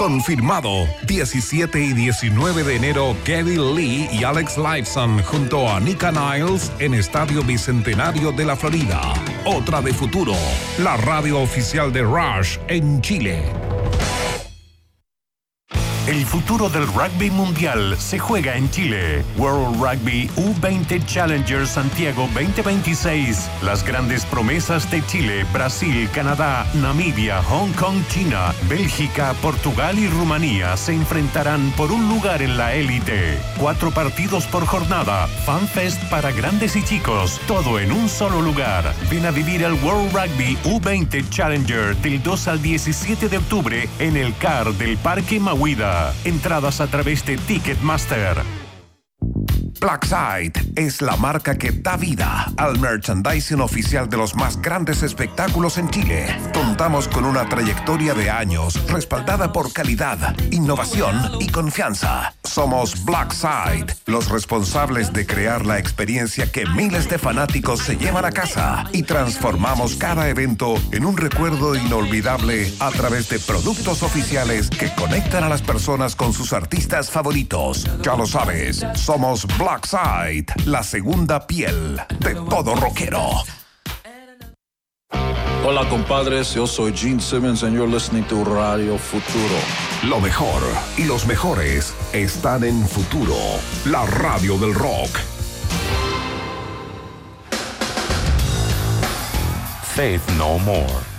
Confirmado, 17 y 19 de enero, Kevin Lee y Alex Lifeson junto a Nika Niles en Estadio Bicentenario de la Florida. Otra de Futuro, la radio oficial de Rush en Chile. El futuro del rugby mundial se juega en Chile. World Rugby U20 Challenger Santiago 2026. Las grandes promesas de Chile, Brasil, Canadá, Namibia, Hong Kong, China, Bélgica, Portugal y Rumanía se enfrentarán por un lugar en la élite. 4 partidos por jornada, FanFest para grandes y chicos, todo en un solo lugar. Ven a vivir el World Rugby U20 Challenger del 2 al 17 de octubre en el CAR del Parque Mahuida. Entradas a través de Ticketmaster. Blackside es la marca que da vida al merchandising oficial de los más grandes espectáculos en Chile. Contamos con una trayectoria de años respaldada por calidad, innovación y confianza. Somos Blackside, los responsables de crear la experiencia que miles de fanáticos se llevan a casa y transformamos cada evento en un recuerdo inolvidable a través de productos oficiales que conectan a las personas con sus artistas favoritos. Ya lo sabes, somos Blackside, la segunda piel de todo rockero. Hola compadres, yo soy Gene Simmons and you're listening to Radio Futuro. Lo mejor y los mejores están en Futuro, la radio del rock. Faith No More.